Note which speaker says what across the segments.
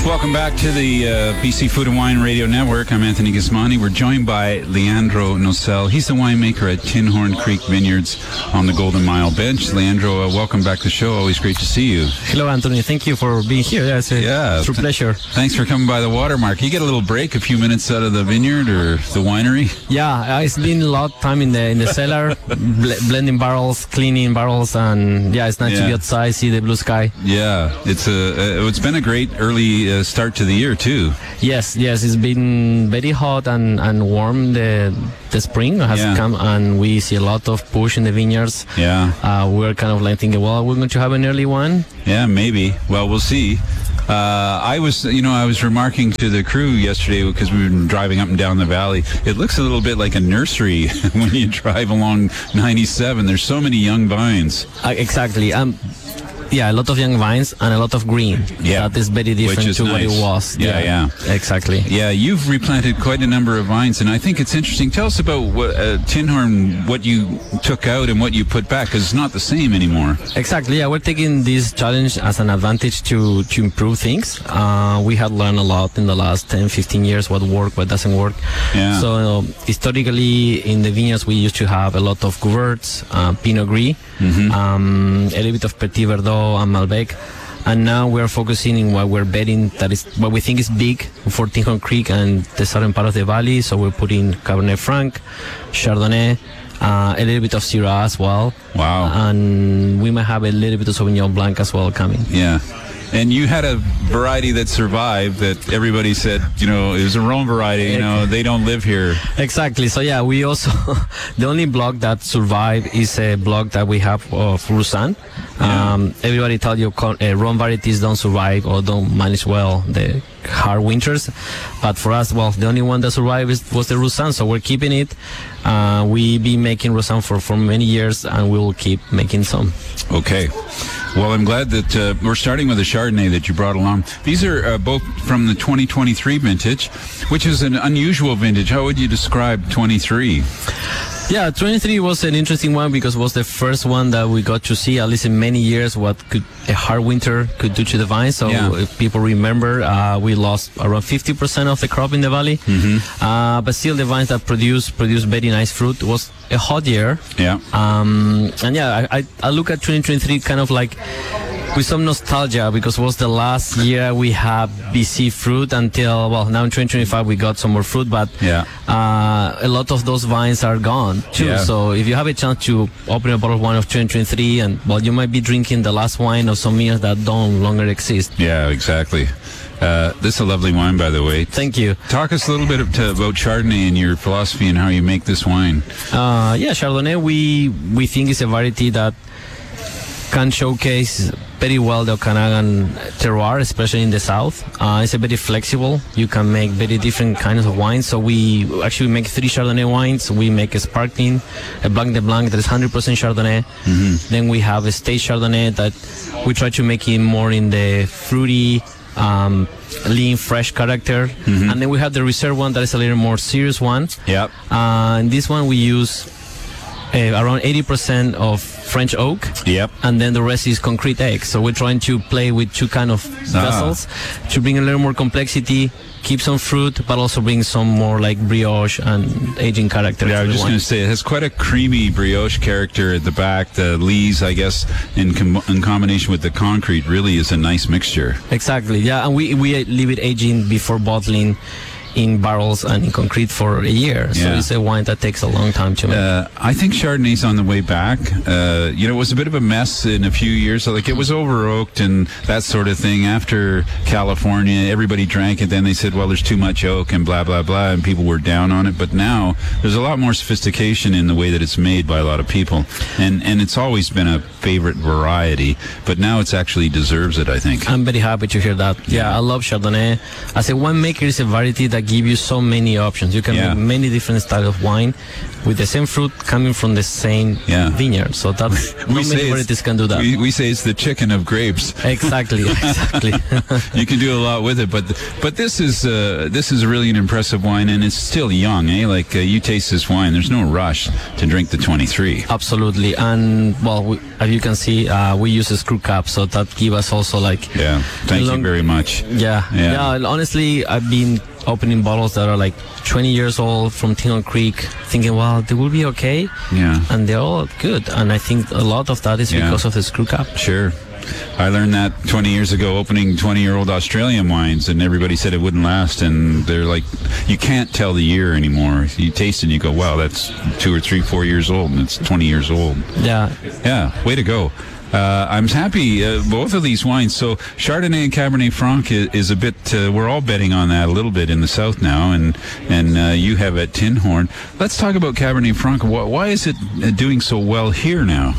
Speaker 1: Welcome back to the BC Food and Wine Radio Network. I'm Anthony Gismondi. We're joined by Leandro Nocel. He's the winemaker at Tinhorn Creek Vineyards on the Golden Mile Bench. Leandro, welcome back to the show. Always great to see you.
Speaker 2: Hello, Anthony. Thank you for being here. It's a true pleasure.
Speaker 1: Thanks for coming by the Watermark. You get a little break, a few minutes out of the vineyard or the winery?
Speaker 2: Yeah, it's been a lot of time in the cellar, blending barrels, cleaning barrels, and it's nice to be outside, see the blue sky.
Speaker 1: Yeah, it's been a great early start to the year too.
Speaker 2: Yes, it's been very hot and warm. The spring has come, and we see a lot of push in the vineyards.
Speaker 1: Yeah,
Speaker 2: we're kind of like thinking, well, we're going to have an early one.
Speaker 1: Yeah, maybe. Well, we'll see. I was remarking to the crew yesterday because we've been driving up and down the valley. It looks a little bit like a nursery when you drive along 97. There's so many young vines.
Speaker 2: Exactly. A lot of young vines and a lot of green.
Speaker 1: Yeah,
Speaker 2: that is very different to what it was.
Speaker 1: Yeah,
Speaker 2: exactly.
Speaker 1: Yeah, you've replanted quite a number of vines, and I think it's interesting. Tell us about what Tinhorn, what you took out and what you put back, because it's not the same anymore.
Speaker 2: Exactly. Yeah, we're taking this challenge as an advantage to improve things. We had learned a lot in the last 10, 15 years what works, what doesn't work.
Speaker 1: Yeah.
Speaker 2: So historically, in the vineyards, we used to have a lot of Couverts, Pinot Gris, a little bit of Petit Verdot and Malbec, and now we're focusing in what we're betting that is what we think is big for Tinhorn Creek and the southern part of the valley. So we're putting Cabernet Franc, Chardonnay, a little bit of Syrah as well.
Speaker 1: Wow.
Speaker 2: And we might have a little bit of Sauvignon Blanc as well coming.
Speaker 1: Yeah. And you had a variety that survived that everybody said, it was a Rhone variety, they don't live here.
Speaker 2: Exactly. So we also, the only block that survived is a block that we have of Roussanne. Everybody tells you Rhone varieties don't survive or don't manage well the hard winters. But for us, the only one that survived was the Roussanne, so we're keeping it. We've been making Roussanne for many years, and we will keep making some.
Speaker 1: Okay. Well, I'm glad that we're starting with a Chardonnay that you brought along. These are both from the 2023 vintage, which is an unusual vintage. How would you describe 23?
Speaker 2: Yeah, 23 was an interesting one because it was the first one that we got to see, at least in many years, what a hard winter could do to the vine. So if people remember, we lost around 50% of the crop in the valley. Mm-hmm. But still, the vines that produced very nice fruit. It was a hot year.
Speaker 1: Yeah.
Speaker 2: I look at 2023 kind of like with some nostalgia because it was the last year we had BC fruit until, now in 2025 we got some more fruit, but a lot of those vines are gone too. Yeah. So if you have a chance to open a bottle of wine of 2023 and, you might be drinking the last wine of some years that don't longer exist.
Speaker 1: Yeah, exactly. This is a lovely wine, by the way.
Speaker 2: Thank you.
Speaker 1: Talk us a little bit about Chardonnay and your philosophy and how you make this wine.
Speaker 2: Chardonnay we think is a variety that can showcase very well the Okanagan terroir, especially in the south. It's very flexible. You can make very different kinds of wines. So we actually make 3 Chardonnay wines. We make a sparkling, a Blanc de Blanc that is 100% Chardonnay. Mm-hmm. Then we have a stage Chardonnay that we try to make it more in the fruity, lean, fresh character. Mm-hmm. And then we have the reserve one that is a little more serious one.
Speaker 1: Yep.
Speaker 2: And this one we use around 80% of French oak.
Speaker 1: Yep.
Speaker 2: And then the rest is concrete egg. So we're trying to play with 2 kind of vessels to bring a little more complexity, keep some fruit, but also bring some more like brioche and aging character.
Speaker 1: Yeah, I was just going to say, it has quite a creamy brioche character at the back. The lees, I guess, in combination with the concrete, really is a nice mixture.
Speaker 2: Exactly, yeah. And we leave it aging before bottling in barrels and in concrete for a year. So it's a wine that takes a long time to make.
Speaker 1: I think Chardonnay's on the way back. It was a bit of a mess in a few years. Like, it was over-oaked and that sort of thing. After California, everybody drank it. Then they said, well, there's too much oak and blah, blah, blah, and people were down on it. But now there's a lot more sophistication in the way that it's made by a lot of people. And it's always been a favorite variety, but now it's actually deserves it, I think.
Speaker 2: I'm very happy to hear that. Yeah, I love Chardonnay. As a winemaker, it's a variety that that give you so many options. You can
Speaker 1: Yeah.
Speaker 2: make many different styles of wine with the same fruit coming from the same vineyard. So that not many varieties can do that.
Speaker 1: We say it's the chicken of grapes.
Speaker 2: Exactly.
Speaker 1: You can do a lot with it, but this is really an impressive wine, and it's still young, eh? Like you taste this wine, there's no rush to drink the 23.
Speaker 2: Absolutely, and well, as you can see, we use a screw cap, so that give us also like
Speaker 1: Thank you very much.
Speaker 2: Yeah. Honestly, I've been opening bottles that are like 20 years old from Tinhorn Creek, thinking, well, they will be okay.
Speaker 1: Yeah.
Speaker 2: And they're all good. And I think a lot of that is because of the screw cap.
Speaker 1: Sure. I learned that 20 years ago opening 20-year-old Australian wines, and everybody said it wouldn't last, and they're like, you can't tell the year anymore. You taste it and you go, wow, that's 2 or 3, 4 years old, and it's 20 years old.
Speaker 2: Yeah.
Speaker 1: Yeah, way to go. I'm happy, both of these wines. So Chardonnay and Cabernet Franc is a bit, we're all betting on that a little bit in the south now, and you have at Tinhorn. Let's talk about Cabernet Franc. Why is it doing so well here now?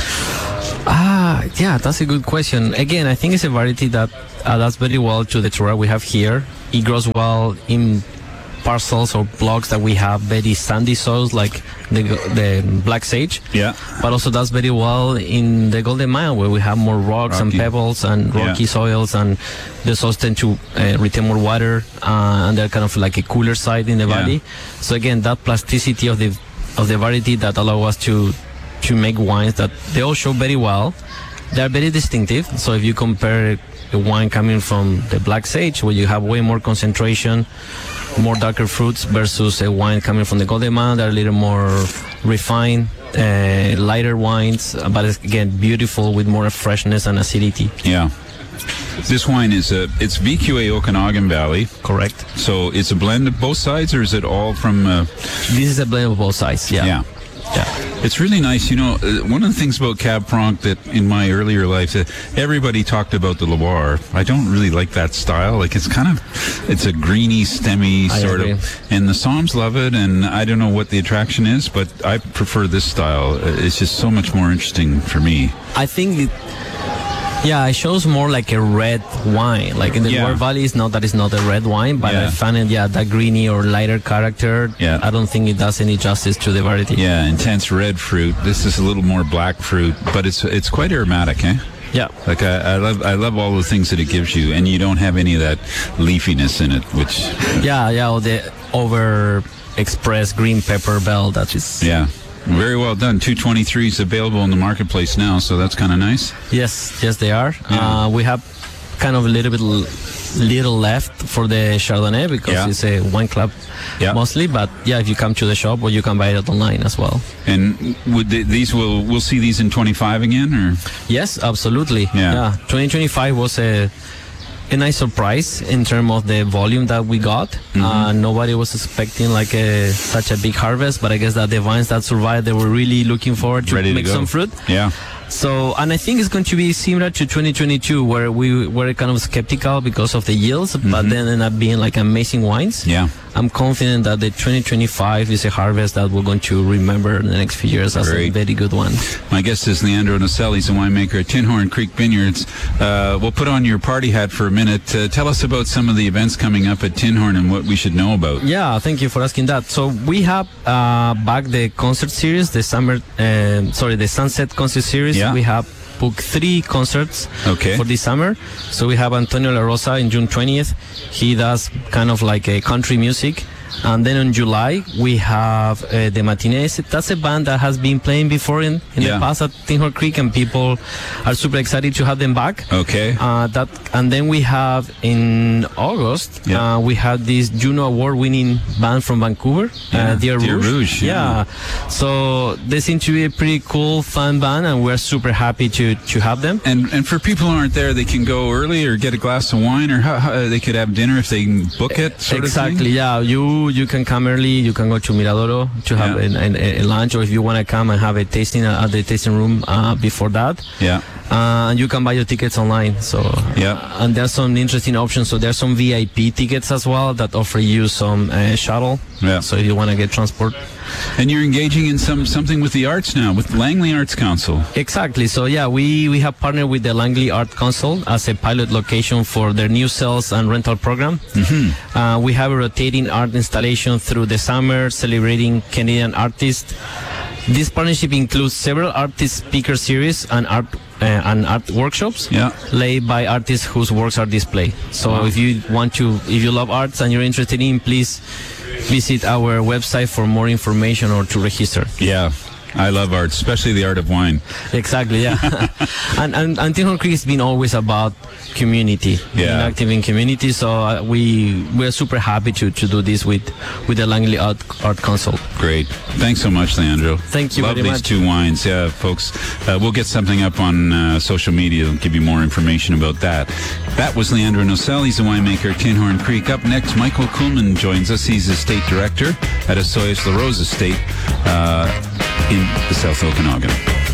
Speaker 2: Yeah, that's a good question. Again, I think it's a variety that adapts very well to the terroir we have here. It grows well in parcels or blocks that we have very sandy soils like the Black Sage.
Speaker 1: Yeah.
Speaker 2: But also does very well in the Golden Mile where we have more rocks and pebbles and rocky soils, and the soils tend to retain more water, and they're kind of like a cooler side in the valley. So again, that plasticity of the variety that allow us to make wines that they all show very well. They're very distinctive. So if you compare a wine coming from the Black Sage, where you have way more concentration, more darker fruits, versus a wine coming from the Golden Mile, they're a little more refined, lighter wines, but it's, again, beautiful with more freshness and acidity.
Speaker 1: Yeah. This wine is it's VQA Okanagan Valley.
Speaker 2: Correct.
Speaker 1: So it's a blend of both sides, or is it all from...
Speaker 2: This is a blend of both sides, yeah.
Speaker 1: It's really nice. You know, one of the things about Cab Franc that in my earlier life, everybody talked about the Loire. I don't really like that style. Like, it's a greeny, stemmy sort of. And the Soms love it, and I don't know what the attraction is, but I prefer this style. It's just so much more interesting for me.
Speaker 2: I think it shows more like a red wine. Like in the Loire Valley, it's not a red wine, but I find it, that greeny or lighter character. Yeah. I don't think it does any justice to the variety. Yeah,
Speaker 1: intense red fruit. This is a little more black fruit, but it's quite aromatic, eh?
Speaker 2: Yeah.
Speaker 1: Like I love all the things that it gives you, and you don't have any of that leafiness in it, which...
Speaker 2: or the over-expressed green pepper bell that is...
Speaker 1: Yeah. Very well done. 223s available in the marketplace now, so that's kind of nice.
Speaker 2: Yes, they are. Yeah. We have kind of a little left for the Chardonnay because it's a wine club mostly. But if you come to the shop, or you can buy it online as well.
Speaker 1: And would we'll see these in 25 again, or?
Speaker 2: Yes, absolutely. Yeah. 2025 was a nice surprise in terms of the volume that we got. Mm-hmm. Nobody was expecting like such a big harvest, but I guess that the vines that survived, they were really looking forward to make some fruit.
Speaker 1: Yeah.
Speaker 2: So, and I think it's going to be similar to 2022, where we were kind of skeptical because of the yields, but then ended up being like amazing wines. Yeah. I'm confident that the 2025 is a harvest that we're going to remember in the next few years as a very good one.
Speaker 1: My guest is Leandro Naselli. He's a winemaker at Tinhorn Creek Vineyards. We'll put on your party hat for a minute. Tell us about some of the events coming up at Tinhorn and what we should know about.
Speaker 2: Yeah, thank you for asking that. So we have back the concert series, the Sunset Concert Series. Yeah. We have booked 3 concerts for this summer. So we have Antonio La Rosa in June 20th. He does kind of like a country music. And then in July, we have the Matinees. That's a band that has been playing before in the past at Tinhorn Creek, and people are super excited to have them back. Okay. And then we have in August, we have this Juno Award-winning band from Vancouver, Dear Rouge. Yeah. So they seem to be a pretty cool, fun band, and we're super happy to have them.
Speaker 1: And for people who aren't there, they can go early or get a glass of wine, or how they could have dinner if they book it.
Speaker 2: Exactly. Yeah. You can come early. You can go to Miradoro to have a lunch, or if you want to come and have a tasting at the tasting room before that. Yeah. And you can buy your tickets online. So and there's some interesting options. So there's some VIP tickets as well that offer you some shuttle. Yeah. So if you want to get transport.
Speaker 1: And you're engaging in something with the arts now, with Langley Arts Council.
Speaker 2: Exactly. So yeah, we have partnered with the Langley Art Council as a pilot location for their new sales and rental program. We have a rotating art installation through the summer celebrating Canadian artists. This partnership includes several artist speaker series and art workshops led by artists whose works are displayed. So if you love arts and you're interested in, please visit our website for more information or to register.
Speaker 1: Yeah. I love art, especially the art of wine.
Speaker 2: Exactly, yeah. and Tinhorn Creek has been always about community, being active in community. So we're super happy to do this with the Langley Art Council.
Speaker 1: Great. Thanks so much, Leandro.
Speaker 2: Thank you
Speaker 1: Love
Speaker 2: very
Speaker 1: these
Speaker 2: much.
Speaker 1: two wines. Yeah, folks, we'll get something up on social media and give you more information about that. That was Leandro Nocel. He's a winemaker at Tinhorn Creek. Up next, Michael Kuhlman joins us. He's estate director at Osoyoos Larose Estate in the South Okanagan.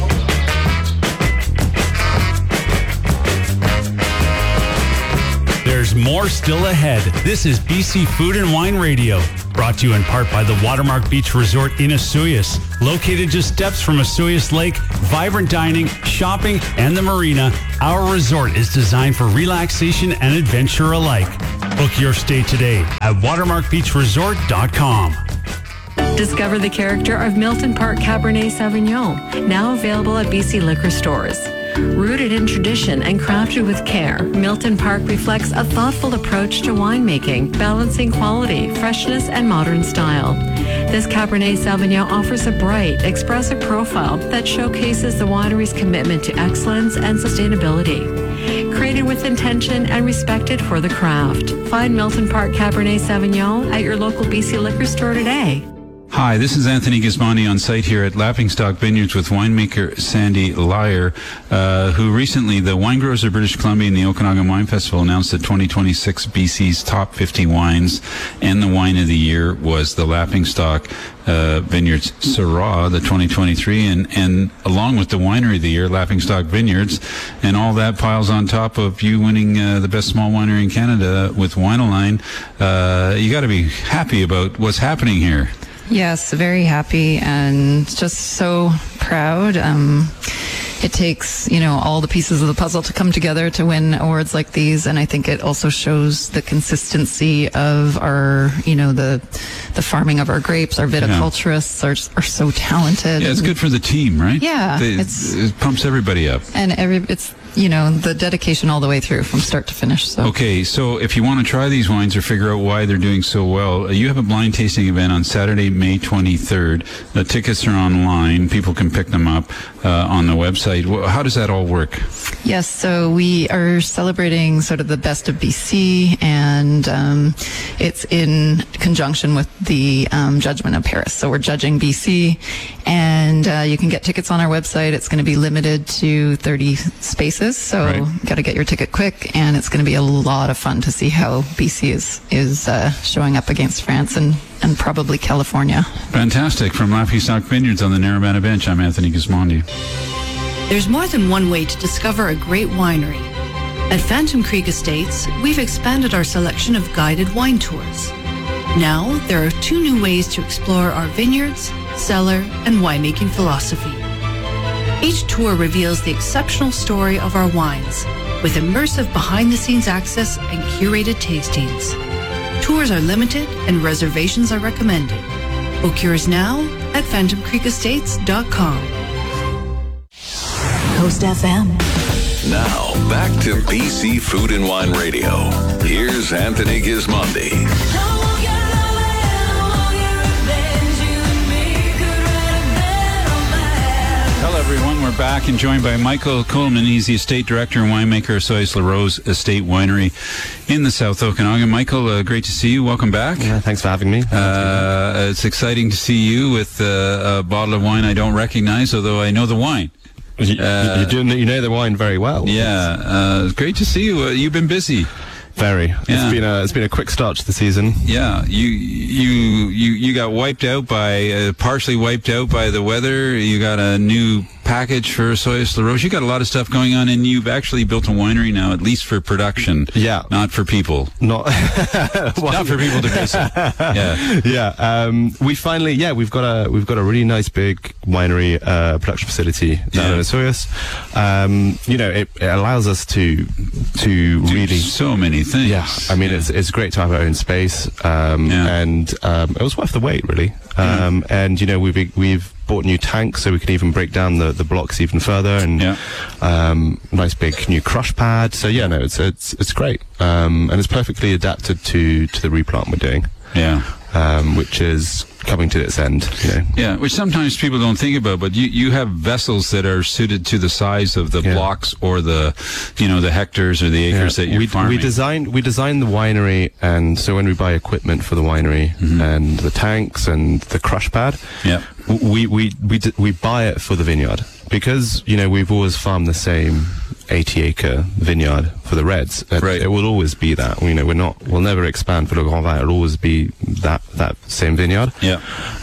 Speaker 3: There's more still ahead. This is BC Food and Wine Radio, brought to you in part by the Watermark Beach Resort in Osoyoos. Located just steps from Osoyoos Lake, vibrant dining, shopping, and the marina, our resort is designed for relaxation and adventure alike. Book your stay today at watermarkbeachresort.com.
Speaker 4: Discover the character of Milton Park Cabernet Sauvignon, now available at BC liquor stores. Rooted in tradition and crafted with care, Milton Park reflects a thoughtful approach to winemaking, balancing quality, freshness, and modern style. This Cabernet Sauvignon offers a bright, expressive profile that showcases the winery's commitment to excellence and sustainability. Created with intention and respected for the craft. Find Milton Park Cabernet Sauvignon at your local BC liquor store today.
Speaker 1: Hi, this is Anthony Gismondi on site here at Laughingstock Vineyards with winemaker Sandy Lyer, who recently, the Wine Growers of British Columbia and the Okanagan Wine Festival announced that 2026 BC's top 50 wines, and the wine of the year was the Laughingstock Vineyards Syrah, the 2023, and along with the winery of the year, Laughingstock Vineyards, and all that piles on top of you winning the best small winery in Canada with Wine-A-Line. You got to be happy about what's happening here.
Speaker 5: Yes, very happy and just so proud. It takes, all the pieces of the puzzle to come together to win awards like these, and I think it also shows the consistency of our, the farming of our grapes. Our viticulturists are so talented.
Speaker 1: Yeah, it's good for the team, right?
Speaker 5: Yeah,
Speaker 1: it pumps everybody up.
Speaker 5: And it's the dedication all the way through from start to finish. So.
Speaker 1: Okay, so if you want to try these wines or figure out why they're doing so well, you have a blind tasting event on Saturday, May 23rd. The tickets are online. People can pick them up on the website. How does that all work?
Speaker 5: Yes, so we are celebrating sort of the best of BC, and it's in conjunction with the Judgment of Paris. So we're judging BC, and you can get tickets on our website. It's going to be limited to 30 spaces. So got to get your ticket quick, and it's going to be a lot of fun to see how BC is showing up against France and probably California.
Speaker 1: Fantastic. From Laughingstock Vineyards on the Narrabana Bench, I'm Anthony Gismondi.
Speaker 6: There's more than one way to discover a great winery. At Phantom Creek Estates, we've expanded our selection of guided wine tours. Now, there are 2 new ways to explore our vineyards, cellar, and winemaking philosophy. Each tour reveals the exceptional story of our wines, with immersive behind-the-scenes access and curated tastings. Tours are limited and reservations are recommended. Book yours now at phantomcreekestates.com.
Speaker 7: Coast FM.
Speaker 8: Now, back to BC Food and Wine Radio. Here's Anthony Gismondi.
Speaker 1: Hello, everyone. We're back and joined by Michael Kuhlman. He's the estate director and winemaker of Osoyoos Larose Estate Winery in the South Okanagan. Michael, great to see you. Welcome back.
Speaker 9: Yeah, thanks for having me.
Speaker 1: It's exciting to see you with a bottle of wine I don't recognize, although I know the wine.
Speaker 9: You know the wine very well.
Speaker 1: Yeah, great to see you. You've been busy.
Speaker 9: Very.
Speaker 1: Yeah.
Speaker 9: It's been a quick start to the season.
Speaker 1: Yeah, you got wiped out by partially wiped out by the weather. You got a new package for Soyuz La Rose? You got a lot of stuff going on, and you've actually built a winery now, at least for production.
Speaker 9: Yeah.
Speaker 1: Not for people.
Speaker 9: Not
Speaker 1: Not for people to visit. Yeah.
Speaker 9: Yeah, we've got a really nice big winery production facility down in Asturias. It allows us to really
Speaker 1: so many things.
Speaker 9: Yeah, I mean it's great to have our own space, and it was worth the wait, really. And we've bought new tanks so we can even break down the blocks even further, and nice big new crush pad. So it's great, and it's perfectly adapted to the replant we're doing.
Speaker 1: Yeah.
Speaker 9: Which is coming to its end.
Speaker 1: Yeah, which sometimes people don't think about, but you have vessels that are suited to the size of the blocks or the hectares or the acres that you're farming.
Speaker 9: We designed the winery, and so when we buy equipment for the winery and the tanks and the crush pad, we buy it for the vineyard, because we've always farmed the same 80-acre vineyard for the Reds. It will always be that. We'll never expand for Le Grand Vin. It'll always be that same vineyard.
Speaker 1: Yeah.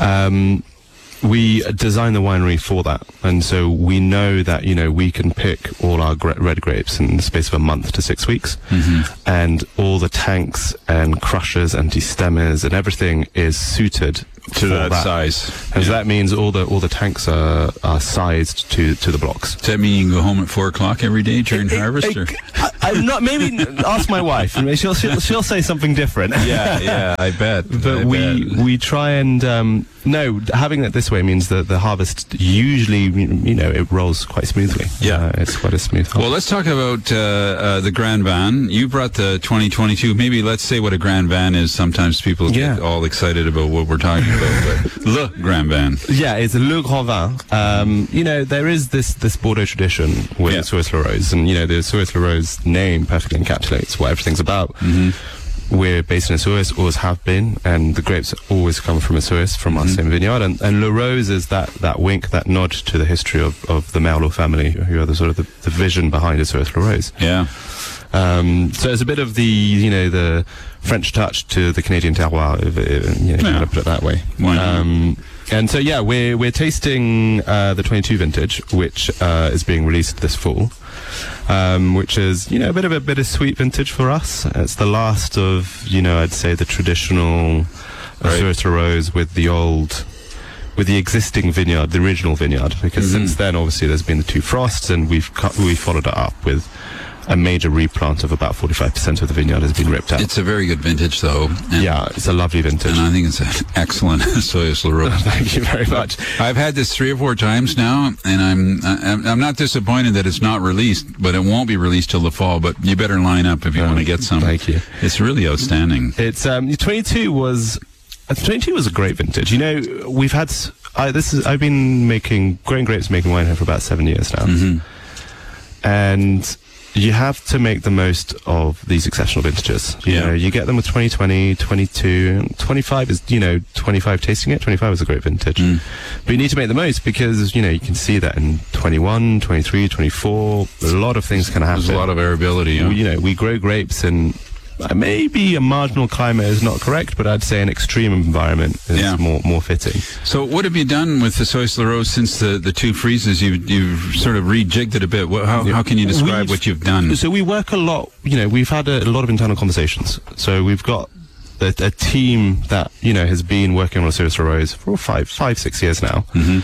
Speaker 9: We design the winery for that, and so we know that we can pick all our red grapes in the space of a month to 6 weeks, and all the tanks and crushers and destemmers and everything is suited
Speaker 1: to that size.
Speaker 9: And so that means all the tanks are sized to the blocks.
Speaker 1: Does that mean you can go home at 4 o'clock every day during harvest?
Speaker 9: I'm not. Maybe ask my wife. She'll say something different.
Speaker 1: Yeah, I bet.
Speaker 9: But we try and having it this way means that the harvest usually it rolls quite smoothly.
Speaker 1: Yeah,
Speaker 9: it's quite a smooth harvest.
Speaker 1: Well, let's talk about the Grand Van. You brought the 2022. Maybe let's say what a Grand Van is. Sometimes people get all excited about what we're talking about. But Le Grand Van.
Speaker 9: Yeah, it's Le Grand Vin. There is this Bordeaux tradition with Soyuz La Rose, and the Soyuz La Rose name perfectly encapsulates what everything's about. We're based in Asturias, always have been, and the grapes always come from Asturias, from our same vineyard. And La Rose is that wink, that nod to the history of the Merlot family, who are the sort of the vision behind Asturias La Rose.
Speaker 1: Yeah.
Speaker 9: So it's a bit of the French touch to the Canadian terroir, if you want to put it that way. And so we're tasting the 22 vintage, which is being released this fall, which is a bit of a bittersweet vintage for us. It's the last of I'd say the traditional Soyuz La Rose with the existing vineyard, the original vineyard, because since then obviously there's been the two frosts, and we've followed it up with a major replant of about 45% of the vineyard has been ripped out.
Speaker 1: It's a very good vintage, though.
Speaker 9: It's a lovely vintage.
Speaker 1: And I think it's an excellent Soyuz La Rose.
Speaker 9: Thank you very much.
Speaker 1: I've had this 3 or 4 times now, and I'm not disappointed that it's not released, but it won't be released till the fall. But you better line up if you want to get some.
Speaker 9: Thank you.
Speaker 1: It's really outstanding.
Speaker 9: It's 22 was a great vintage. We've had I've been growing grapes, making wine here for about 7 years now, and you have to make the most of these exceptional vintages. You get them with 2020, 22, 25 is, 25 tasting it. 25 is a great vintage. But you need to make the most, because, you can see that in 21, 23, 24, a lot of things can happen.
Speaker 1: There's a lot of variability.
Speaker 9: We grow grapes in maybe a marginal climate is not correct, but I'd say an extreme environment is more fitting.
Speaker 1: So what have you done with the Soyuz La Rose since the 2 freezes? You've sort of rejigged it a bit. How can you describe what you've done?
Speaker 9: So we work a lot, we've had a lot of internal conversations. So we've got a team that has been working on a Soyuz La Rose for 5-6 years now.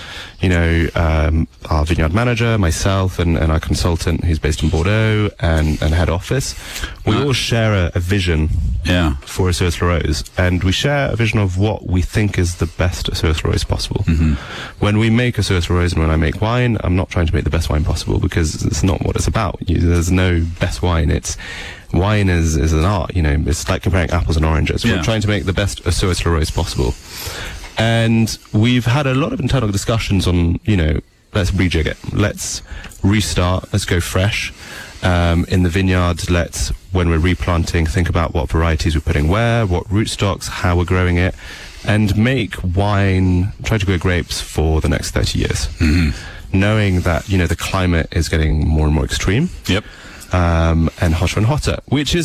Speaker 9: Our vineyard manager, myself, and our consultant, who's based in Bordeaux, and head office. We all share a vision for a Soyuz La Rose, and we share a vision of what we think is the best Soyuz La Rose possible. When we make a Soyuz La Rose, and when I make wine, I'm not trying to make the best wine possible, because it's not what it's about. There's no best wine. Wine is an art, it's like comparing apples and oranges. We're trying to make the best Soyuz La Rose possible. And we've had a lot of internal discussions on, let's rejig it. Let's restart. Let's go fresh. In the vineyard, let's, when we're replanting, think about what varieties we're putting where, what rootstocks, how we're growing it, and make wine, try to grow grapes for the next 30 years. Knowing that, the climate is getting more and more extreme.
Speaker 1: Yep.
Speaker 9: And hotter, which is not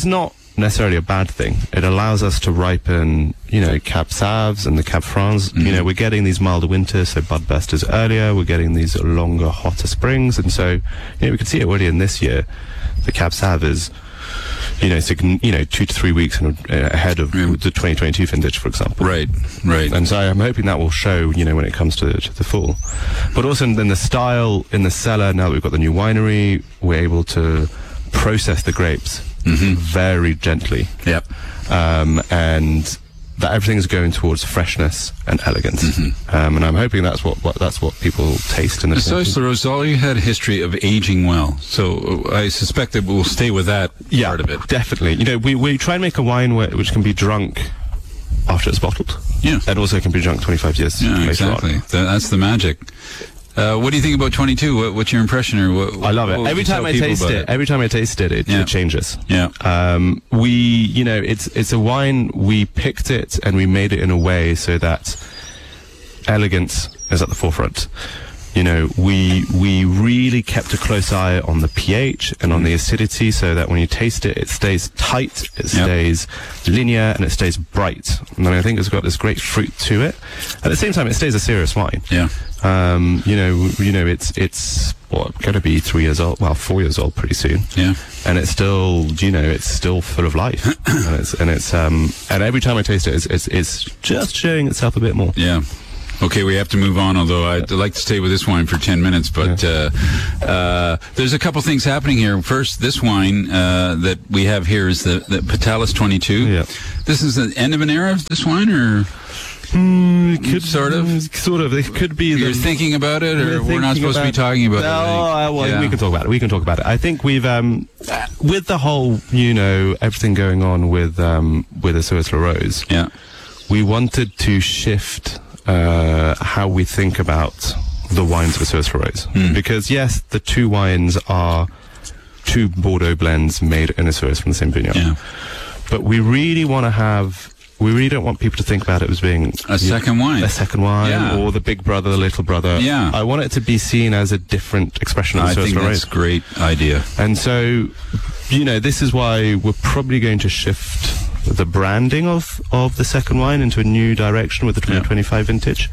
Speaker 9: necessarily a bad thing. It allows us to ripen, Cab Sauves and the Cab Francs.
Speaker 1: Mm-hmm.
Speaker 9: We're getting these milder winters, so budburst is earlier. We're getting these longer, hotter springs, and so we can see it already in this year. The Cab Sauv is 2 to 3 weeks ahead of the 2022 vintage, for example.
Speaker 1: Right.
Speaker 9: And so I'm hoping that will show, when it comes to the fall. But also in the style, in the cellar, now that we've got the new winery, we're able to process the grapes very gently.
Speaker 1: Yep.
Speaker 9: And that everything is going towards freshness and elegance. And I'm hoping that's what people taste in the
Speaker 1: Source LaRose had a history of aging well, so I suspect that we'll stay with that part of it.
Speaker 9: Definitely. We try and make a wine which can be drunk after it's bottled.
Speaker 1: Yeah.
Speaker 9: And also can be drunk 25 years
Speaker 1: later
Speaker 9: exactly.
Speaker 1: on. That's the magic. What do you think about 22? What's your impression? Or
Speaker 9: I love it. Every time I taste it, it changes.
Speaker 1: Yeah.
Speaker 9: It's a wine. We picked it and we made it in a way so that elegance is at the forefront. We really kept a close eye on the pH and on the acidity, so that when you taste it, it stays tight, it stays linear, and it stays bright. And I think it's got this great fruit to it. At the same time, it stays a serious wine.
Speaker 1: Yeah.
Speaker 9: It's going to be 3 years old. Well, 4 years old pretty soon.
Speaker 1: Yeah.
Speaker 9: And it's still, it's still full of life. and every time I taste it, it's just showing itself a bit more.
Speaker 1: Yeah. Okay, we have to move on, although I'd like to stay with this wine for 10 minutes, but there's a couple things happening here. First, this wine that we have here is the Patalis 22.
Speaker 9: Yeah.
Speaker 1: This is the end of an era of this wine, or sort of?
Speaker 9: Sort of. It could be.
Speaker 1: You're thinking about it, or we're not supposed to be talking about it?
Speaker 9: We can talk about it. We can talk about it. I think we've, with the whole, everything going on with the Source LaRose, we wanted to shift how we think about the wines of Source LaRose. Because yes, the two wines are two Bordeaux blends made in a Source from the same vineyard. But we really don't want people to think about it as being
Speaker 1: a second wine,
Speaker 9: or the big brother, the little brother. I want it to be seen as a different expression of the Source LaRose.
Speaker 1: I think that's a great idea.
Speaker 9: And so, this is why we're probably going to shift the branding of the second wine into a new direction with the 2025 vintage.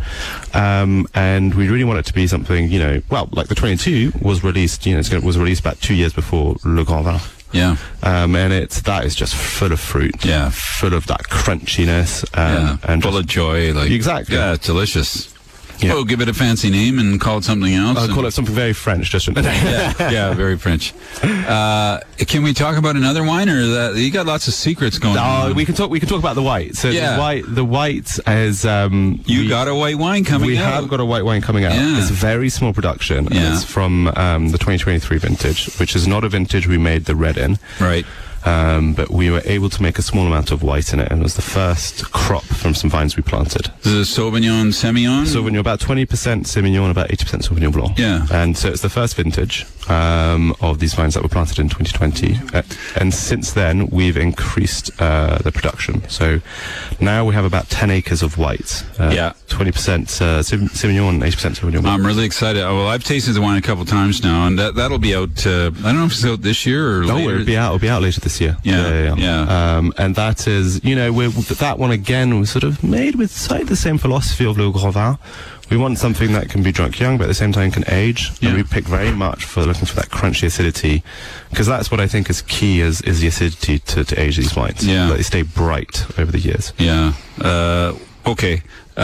Speaker 9: And we really want it to be something, like the 22 was released, was released about 2 years before Le Grand Vin.
Speaker 1: Yeah.
Speaker 9: And that is just full of fruit.
Speaker 1: Yeah.
Speaker 9: Full of that crunchiness. And
Speaker 1: full of joy.
Speaker 9: Exactly.
Speaker 1: Yeah, it's delicious.
Speaker 9: Yeah.
Speaker 1: Oh, give it a fancy name and call it something else.
Speaker 9: I'll call it something very French, just
Speaker 1: very French. Can we talk about another wine, or that you got lots of secrets going on?
Speaker 9: We can talk about the white. So the white is
Speaker 1: got a white wine coming out.
Speaker 9: We have got a white wine coming out. It's a very small production. And it's from the 2023 vintage, which is not a vintage we made the red in.
Speaker 1: Right.
Speaker 9: But we were able to make a small amount of white in it, and it was the first crop from some vines we planted.
Speaker 1: This is Sauvignon Semillon?
Speaker 9: Sauvignon, about 20% Semillon, about 80% Sauvignon Blanc.
Speaker 1: Yeah.
Speaker 9: And so it's the first vintage of these vines that were planted in 2020. And since then, we've increased the production. So now we have about 10 acres of white. 20% Semillon and 80% Sauvignon Blanc.
Speaker 1: I'm really excited. Well, I've tasted the wine a couple times now, and that'll be out, I don't know if it's out this year or later.
Speaker 9: It'll be out later this year.
Speaker 1: Yeah.
Speaker 9: And that is, that one again was sort of made with slightly the same philosophy of Le Grand Vin. We want something that can be drunk young, but at the same time can age. And we pick very much looking for that crunchy acidity, because that's what I think is key is the acidity to age these wines.
Speaker 1: Yeah.
Speaker 9: That they stay bright over the years.
Speaker 1: Yeah. Okay.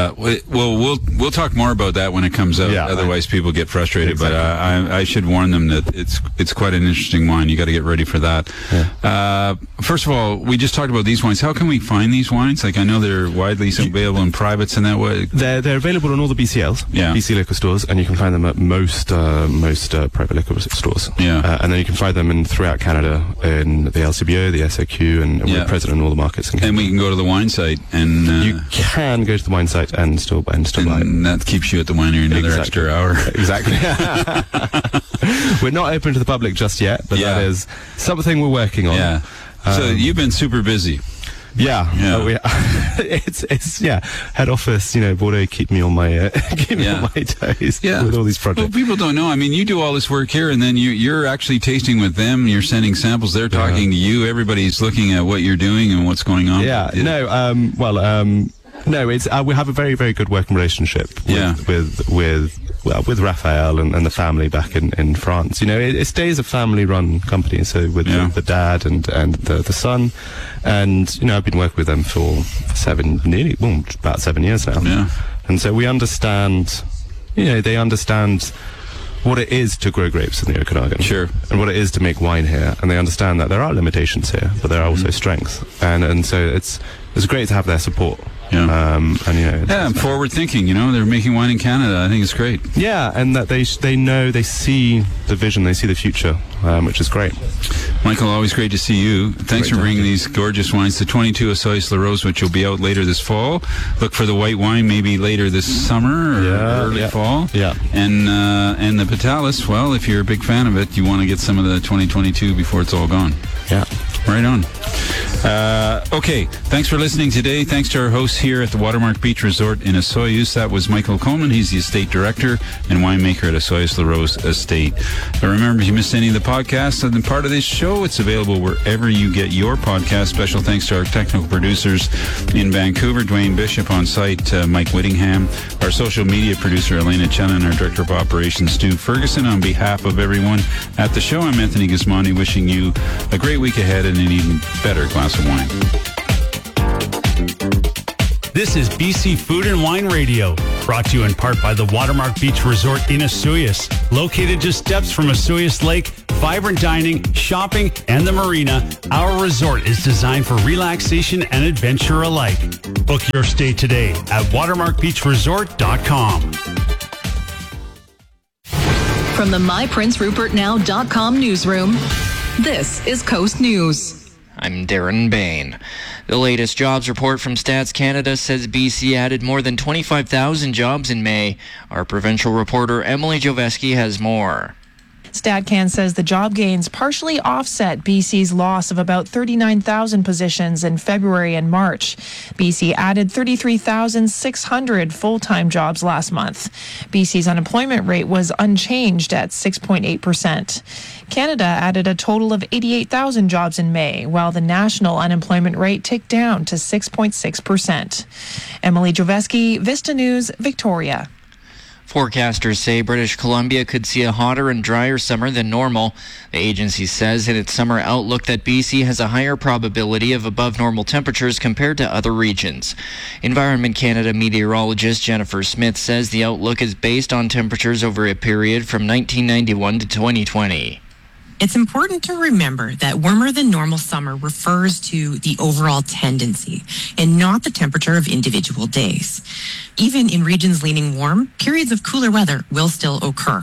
Speaker 1: We'll talk more about that when it comes out.
Speaker 9: Yeah,
Speaker 1: otherwise, people get frustrated.
Speaker 9: Exactly.
Speaker 1: But I should warn them that it's quite an interesting wine. You got to get ready for that.
Speaker 9: Yeah.
Speaker 1: First of all, we just talked about these wines. How can we find these wines? Like, I know they're widely available in privates and that way.
Speaker 9: They're available in all the BCLs, BC liquor stores, and you can find them at most private liquor stores.
Speaker 1: Yeah.
Speaker 9: And then you can find them throughout Canada in the LCBO, the SOQ, and we're present in all the markets.
Speaker 1: And we can go to the wine site and
Speaker 9: you can go to the wine site and still buy it.
Speaker 1: And that keeps you at the winery another extra hour.
Speaker 9: Exactly. We're not open to the public just yet, but that is something we're working on.
Speaker 1: Yeah. So you've been super busy.
Speaker 9: Yeah. It's head office, Bordeaux keep me on my toes with all these projects.
Speaker 1: Well, people don't know. I mean, you do all this work here, and then you're actually tasting with them. You're sending samples. They're talking to you. Everybody's looking at what you're doing and what's going on.
Speaker 9: No, it's we have a very, very good working relationship with Raphael and the family back in France. It stays a family-run company, so with the dad and the son, and I've been working with them for about 7 years now.
Speaker 1: Yeah.
Speaker 9: And so we understand, they understand what it is to grow grapes in the Okanagan.
Speaker 1: Sure.
Speaker 9: And what it is to make wine here, and they understand that there are limitations here, but there are also strengths, and so it's great to have their support.
Speaker 1: And forward thinking, they're making wine in Canada. I think it's great.
Speaker 9: Yeah, and that they see the vision, they see the future, which is great.
Speaker 1: Michael, always great to see you. Thanks for bringing these gorgeous wines. The 22 Osoyoos-Larose, which will be out later this fall. Look for the white wine maybe later this summer or early fall.
Speaker 9: Yeah.
Speaker 1: And the Petalis, well, if you're a big fan of it, you want to get some of the 2022 before it's all gone.
Speaker 9: Yeah.
Speaker 1: Right on. Okay, thanks for listening today. Thanks to our hosts here at the Watermark Beach Resort in Osoyoos. That was Michael Coleman. He's the estate director and winemaker at Osoyoos-Larose Estate. But remember, if you missed any of the podcasts and part of this show, it's available wherever you get your podcast. Special thanks to our technical producers in Vancouver, Dwayne Bishop on site, Mike Whittingham, our social media producer, Elena Chen, and our director of operations, Stu Ferguson. On behalf of everyone at the show, I'm Anthony Gismondi, wishing you a great week ahead and an even better glass of wine.
Speaker 3: This is BC Food and Wine Radio, brought to you in part by the Watermark Beach Resort in Osoyoos. Located just steps from Osoyoos Lake, vibrant dining, shopping, and the marina, our resort is designed for relaxation and adventure alike. Book your stay today at watermarkbeachresort.com.
Speaker 7: From the MyPrinceRupertNow.com newsroom, this is Coast News.
Speaker 10: I'm Darren Bain. The latest jobs report from Stats Canada says BC added more than 25,000 jobs in May. Our provincial reporter Emily Joveski has more.
Speaker 11: StatCan says the job gains partially offset BC's loss of about 39,000 positions in February and March. BC added 33,600 full-time jobs last month. BC's unemployment rate was unchanged at 6.8%. Canada added a total of 88,000 jobs in May, while the national unemployment rate ticked down to 6.6%. Emily Joveski, Vista News, Victoria.
Speaker 10: Forecasters say British Columbia could see a hotter and drier summer than normal. The agency says in its summer outlook that BC has a higher probability of above normal temperatures compared to other regions. Environment Canada meteorologist Jennifer Smith says the outlook is based on temperatures over a period from 1991 to 2020.
Speaker 12: It's important to remember that warmer than normal summer refers to the overall tendency and not the temperature of individual days. Even in regions leaning warm, periods of cooler weather will still occur.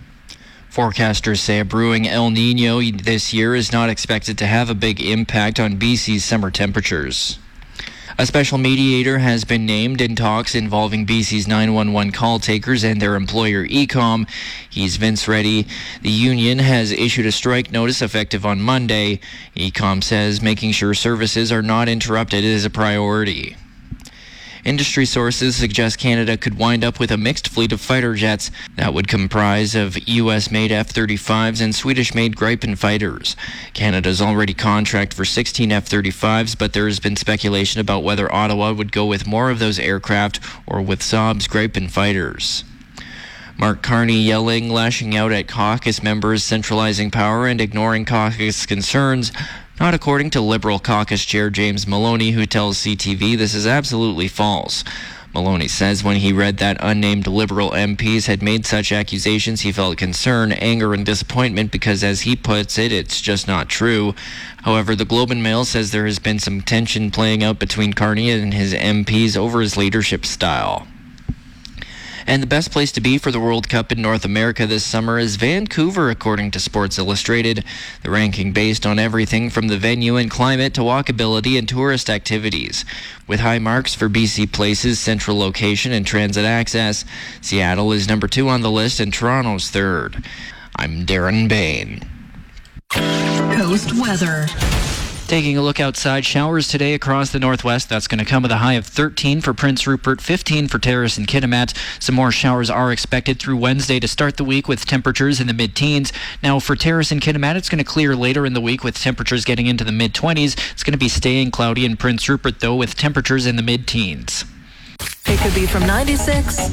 Speaker 10: Forecasters say a brewing El Niño this year is not expected to have a big impact on BC's summer temperatures. A special mediator has been named in talks involving BC's 911 call takers and their employer Ecom. He's Vince Reddy. The union has issued a strike notice effective on Monday. Ecom says making sure services are not interrupted is a priority. Industry sources suggest Canada could wind up with a mixed fleet of fighter jets that would comprise of US-made F-35s and Swedish-made Gripen fighters. Canada's already contracted for 16 F-35s, but there has been speculation about whether Ottawa would go with more of those aircraft or with Saab's Gripen fighters. Mark Carney yelling, lashing out at caucus members, centralizing power and ignoring caucus concerns. Not according to Liberal caucus chair James Maloney, who tells CTV this is absolutely false. Maloney says when he read that unnamed Liberal MPs had made such accusations, he felt concern, anger, and disappointment because, as he puts it, it's just not true. However, the Globe and Mail says there has been some tension playing out between Carney and his MPs over his leadership style. And the best place to be for the World Cup in North America this summer is Vancouver, according to Sports Illustrated. The ranking based on everything from the venue and climate to walkability and tourist activities. With high marks for BC places, central location, and transit access, Seattle is number 2 on the list and Toronto's 3rd. I'm Darren Bain.
Speaker 7: Coast weather.
Speaker 10: Taking a look outside, showers today across the northwest. That's going to come with a high of 13 for Prince Rupert, 15 for Terrace and Kitimat. Some more showers are expected through Wednesday to start the week with temperatures in the mid-teens. Now for Terrace and Kitimat, it's going to clear later in the week with temperatures getting into the mid-20s. It's going to be staying cloudy in Prince Rupert, though, with temperatures in the mid-teens.
Speaker 7: It could be from 96